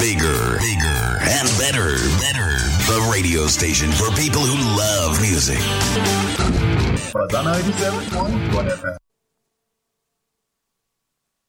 Bigger, and better. The radio station for people who love music. But on 97.1 FM.